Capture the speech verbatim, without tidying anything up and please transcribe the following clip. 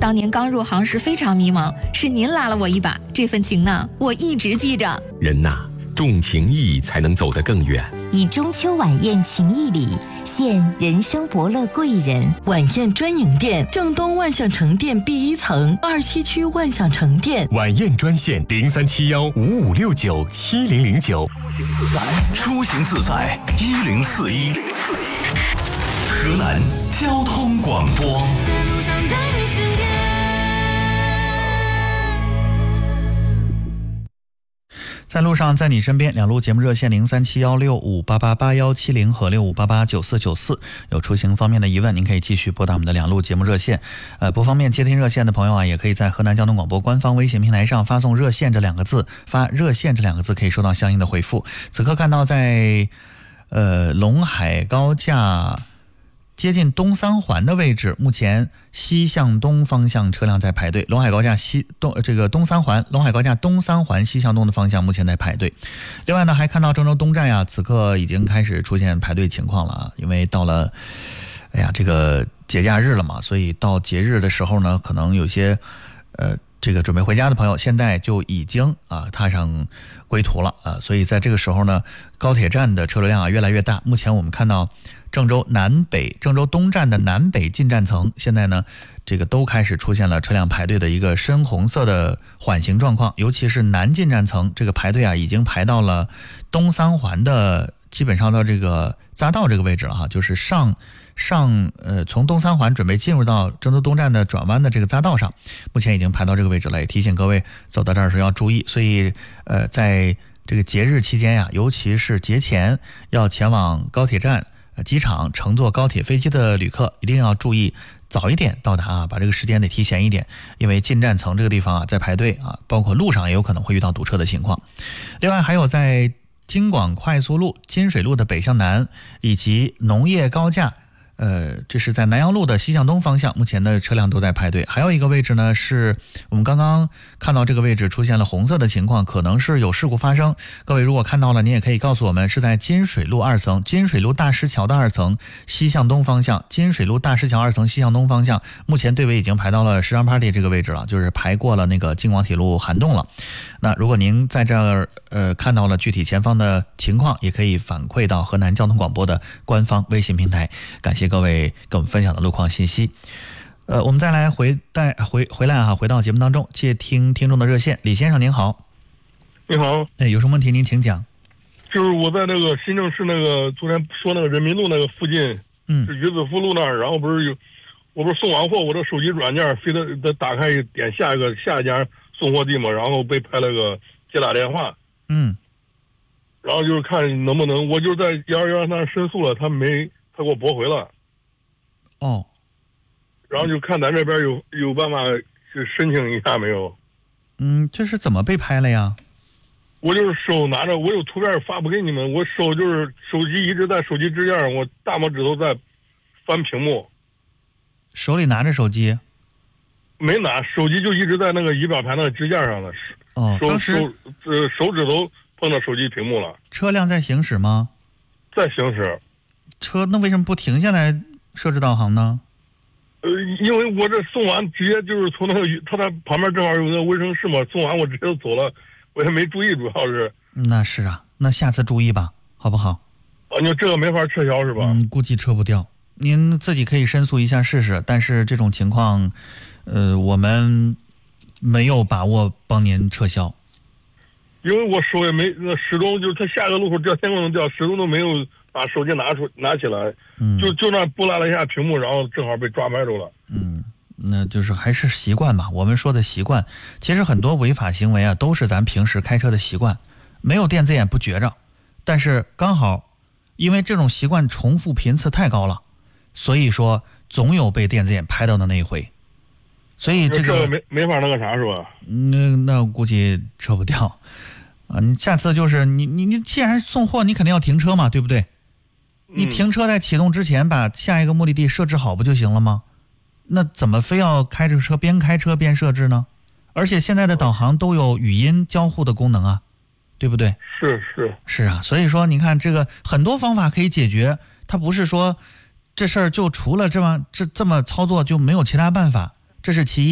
当年刚入行时非常迷茫，是您拉了我一把，这份情呢，我一直记着。 人呐，重情义才能走得更远。 以中秋晚宴情谊礼，献人生伯乐贵人。 晚宴专营店，正东万象城店 B 一层，二七区万象城店。 晚宴专线零三七幺五五六九七零零九。 出行自在一零四一。河南交通广播。 在路上，在你身边，两路节目热线零三七幺六五八八八幺七零和六五八八九四九四。有出行方面的疑问，您可以继续拨打我们的两路节目热线。呃，不方便接听热线的朋友啊，也可以在河南交通广播官方微信平台上发送“热线”这两个字，发“热线”这两个字可以收到相应的回复。此刻看到在呃陇海高架接近东三环的位置，目前西向东方向车辆在排队。陇海高架西东这个东三环，陇海高架东三环西向东的方向目前在排队。另外呢，还看到郑州东站呀，此刻已经开始出现排队情况了啊，因为到了，哎呀，这个节假日了嘛，所以到节日的时候呢，可能有些呃。这个准备回家的朋友现在就已经啊踏上归途了啊，所以在这个时候呢，高铁站的车流量啊越来越大。目前我们看到郑州南北、郑州东站的南北进站层，现在呢这个都开始出现了车辆排队的一个深红色的缓行状况，尤其是南进站层这个排队啊已经排到了东三环的基本上到这个匝道这个位置了哈，就是上。上呃，从东三环准备进入到郑州东站的转弯的这个匝道上，目前已经排到这个位置了。也提醒各位走到这儿时候要注意，所以呃，在这个节日期间呀，尤其是节前要前往高铁站、呃、机场乘坐高铁、飞机的旅客，一定要注意早一点到达啊，把这个时间得提前一点，因为进站层这个地方啊在排队啊，包括路上也有可能会遇到堵车的情况。另外还有在京广快速路、金水路的北向南以及农业高架。呃，这是在南阳路的西向东方向，目前的车辆都在排队。还有一个位置呢，是我们刚刚看到这个位置出现了红色的情况，可能是有事故发生。各位如果看到了，您也可以告诉我们，是在金水路二层、金水路大石桥的二层西向东方向，金水路大石桥二层西向东方向，目前队尾已经排到了时尚 Party 这个位置了，就是排过了那个京广铁路涵洞了。那如果您在这儿呃看到了具体前方的情况，也可以反馈到河南交通广播的官方微信平台。感谢各位跟我们分享的路况信息。呃，我们再来回带回回来哈，回到节目当中，接听听众的热线。李先生您好。 你好。 哎，有什么问题您请讲。 就是我在那个新郑市那个昨天说那个人民路那个附近， 嗯， 是鱼子福路那儿，然后不是有，我不是送完货，我这手机软件非得得打开点下一个下一家送货地嘛，然后被拍了个接打电话， 嗯， 然后就是看能不能，我就在幺二幺那儿申诉了，他没。他给我驳回了， 哦， 然后就看咱这边有有办法去申请一下没有？ 嗯，这是怎么被拍了呀？ 我就是手拿着，我有图片发不给你们，我手就是手机一直在手机支架上，我大拇指头在翻屏幕， 手里拿着手机？ 没拿，手机就一直在那个仪表盘那个支架上了。 哦， 手当时手呃手指头碰到手机屏幕了。 车辆在行驶吗？ 在行驶。 车那为什么不停下来设置导航呢？ 呃，因为我这送完直接就是从那个他那旁边正好有个卫生室嘛，送完我直接就走了，我也没注意，主要是。 那是啊，那下次注意吧，好不好？ 啊，你这个没法撤销是吧？ 嗯，估计撤不掉，您自己可以申诉一下试试，但是这种情况，呃，我们没有把握帮您撤销。 因为我手也没，那始终就是他下个路口掉天光能掉，始终都没有把手机拿出拿起来， 嗯， 就就那拨拉了一下屏幕，然后正好被抓拍住了。 嗯，那就是还是习惯吧。我们说的习惯，其实很多违法行为啊，都是咱平时开车的习惯，没有电子眼不觉着，但是刚好因为这种习惯重复频次太高了，所以说总有被电子眼拍到的那一回。所以这个没没法那个啥是吧？ 那那我估计撤不掉啊！你下次就是你你你既然送货，你肯定要停车嘛，对不对？你停车在启动之前把下一个目的地设置好不就行了吗？那怎么非要开着车边开车边设置呢？而且现在的导航都有语音交互的功能啊，对不对？ 是是是啊，所以说你看这个很多方法可以解决，它不是说这事儿就除了这么这这么操作就没有其他办法，这是其一。